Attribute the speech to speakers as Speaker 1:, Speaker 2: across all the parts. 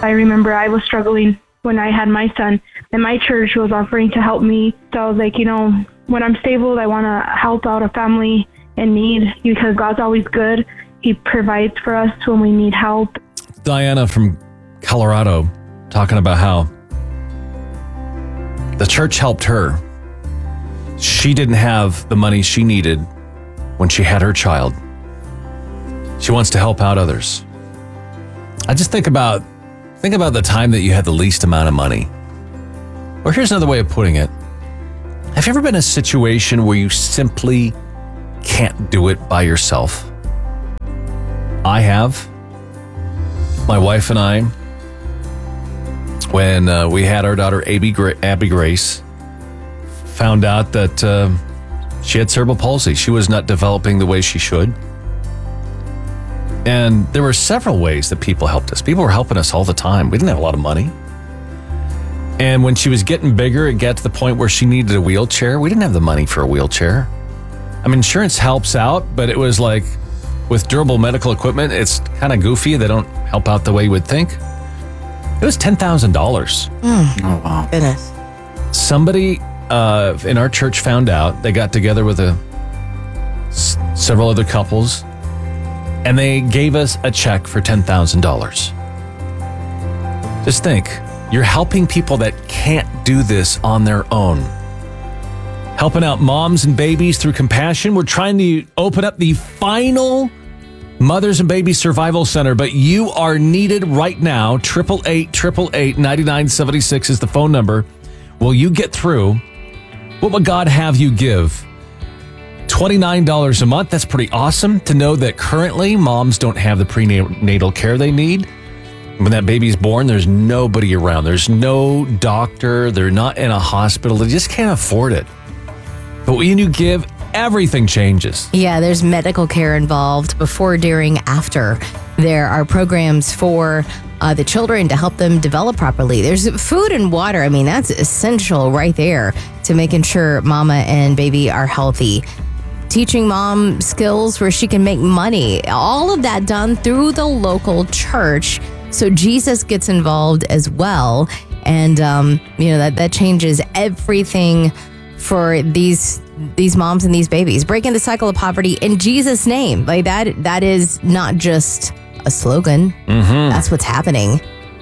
Speaker 1: I remember I was struggling when I had my son, and my church was offering to help me. So I was like, when I'm stable, I want to help out a family in need because God's always good. He provides for us when we need help.
Speaker 2: Diana from Colorado talking about how the church helped her. She didn't have the money she needed when she had her child. She wants to help out others. I just think about the time that you had the least amount of money. Or here's another way of putting it. Have you ever been in a situation where you simply can't do it by yourself? I have. My wife and I, when we had our daughter Abby Grace, found out that she had cerebral palsy. She was not developing the way she should. And there were several ways that people helped us. People were helping us all the time. We didn't have a lot of money. And when she was getting bigger, it got to the point where she needed a wheelchair. We didn't have the money for a wheelchair. I mean, insurance helps out, but it was like with durable medical equipment, it's kind of goofy. They don't help out the way you would think. It was $10,000.
Speaker 3: Oh, wow. Goodness.
Speaker 2: Somebody in our church found out. They got together with several other couples, and they gave us a check for $10,000. Just think, you're helping people that can't do this on their own. Helping out moms and babies through compassion. We're trying to open up the final Mothers and Baby Survival Center, but you are needed right now. 888-888-9976 is the phone number. Will you get through? What would God have you give? $29 a month. That's pretty awesome to know that currently moms don't have the prenatal care they need. When that baby's born, there's nobody around. There's no doctor. They're not in a hospital. They just can't afford it. But when you give, everything changes.
Speaker 3: Yeah, there's medical care involved before, during, after. There are programs for the children to help them develop properly. There's food and water. I mean, that's essential right there to making sure mama and baby are healthy. Teaching mom skills where she can make money. All of that done through the local church. So Jesus gets involved as well. And, that changes everything for these moms and these babies. Breaking the cycle of poverty in Jesus' name. Like that is not just a slogan.
Speaker 2: Mm-hmm.
Speaker 3: That's what's happening.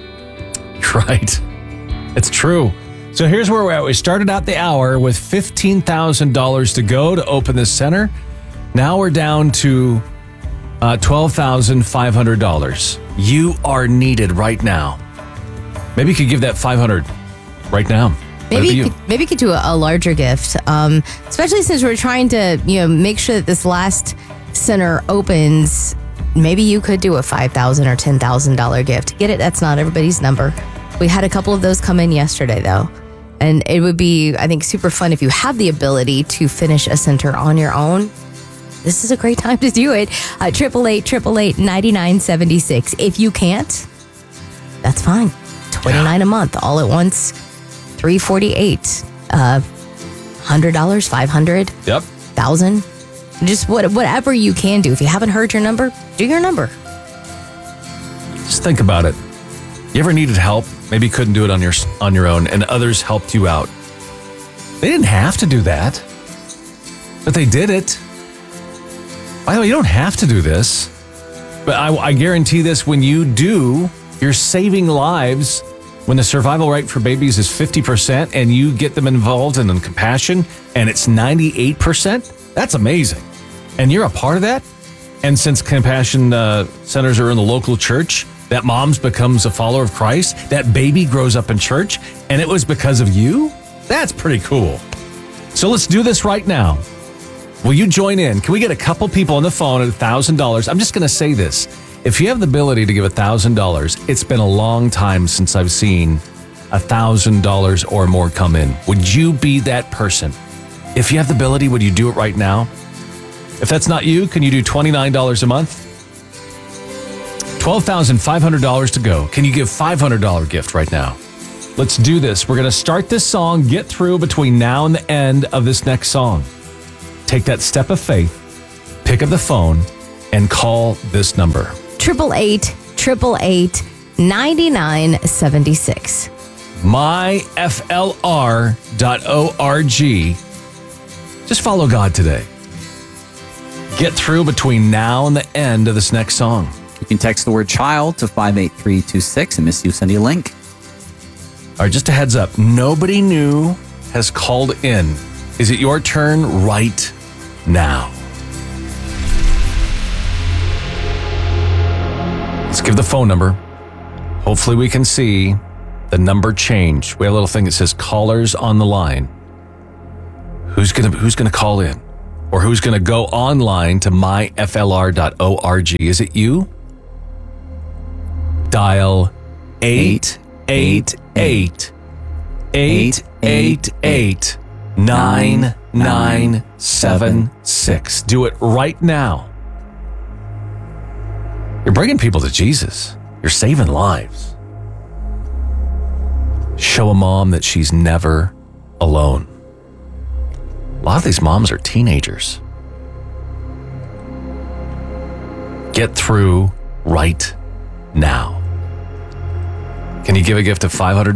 Speaker 2: Right. It's true. So here's where we're at. We started out the hour with $15,000 to go to open this center. Now we're down to $12,500. You are needed right now. Maybe you could give that $500 right now.
Speaker 3: Maybe you could do a larger gift, especially since we're trying to make sure that this last center opens. Maybe you could do a $5,000 or $10,000 gift. Get it? That's not everybody's number. We had a couple of those come in yesterday, though. And it would be, I think, super fun if you have the ability to finish a center on your own. This is a great time to do it. 888-888-9976. If you can't, that's fine. $29 a month, all at once. $348. $100, $500.
Speaker 2: Yep.
Speaker 3: $1,000. Just whatever you can do. If you haven't heard your number, do your number.
Speaker 2: Just think about it. You ever needed help? Maybe you couldn't do it on your own, and others helped you out. They didn't have to do that, but they did it. By the way, you don't have to do this, but I guarantee this: when you do, you're saving lives. When the survival rate for babies is 50%, and you get them involved in compassion, and it's 98%, that's amazing. And you're a part of that. And since compassion centers are in the local church, that mom's becomes a follower of Christ, that baby grows up in church, and it was because of you? That's pretty cool. So let's do this right now. Will you join in? Can we get a couple people on the phone at $1,000? I'm just going to say this. If you have the ability to give $1,000, it's been a long time since I've seen $1,000 or more come in. Would you be that person? If you have the ability, would you do it right now? If that's not you, can you do $29 a month? $12,500 to go. Can you give $500 gift right now? Let's do this. We're going to start this song, get through between now and the end of this next song. Take that step of faith, pick up the phone, and call this number.
Speaker 3: 888-888-9976. 9976.
Speaker 2: myflr.org. Just follow God today. Get through between now and the end of this next song.
Speaker 4: You can text the word child to 58326 and Miss you send you a link.
Speaker 2: All right, just a heads up. Nobody new has called in. Is it your turn right now? Let's give the phone number. Hopefully we can see the number change. We have a little thing that says callers on the line. Who's gonna call in? Or who's gonna go online to myflr.org? Is it you? Dial 888-888-9976. Do it right now. You're bringing people to Jesus. You're saving lives. Show a mom that she's never alone. A lot of these moms are teenagers. Get through right now. Can you give a gift of $500?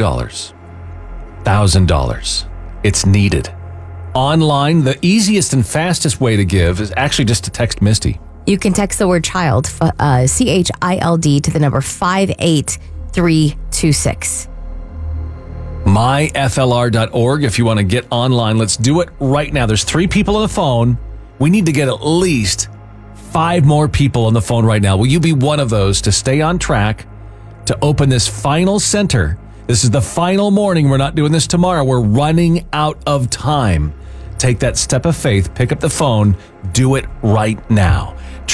Speaker 2: $1,000? It's needed. Online, the easiest and fastest way to give is actually just to text Misty.
Speaker 3: You can text the word child, CHILD, to the number 58326.
Speaker 2: myflr.org if you want to get online. Let's do it right now. There's 3 people on the phone. We need to get at least 5 more people on the phone right now. Will you be one of those to stay on track to open this final center? This is the final morning. We're not doing this tomorrow. We're running out of time. Take that step of faith. Pick up the phone. Do it right now.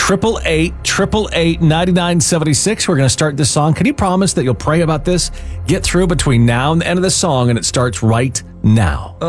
Speaker 2: 888-888-9976. We're going to start this song. Can you promise that you'll pray about this? Get through between now and the end of the song, and it starts right now.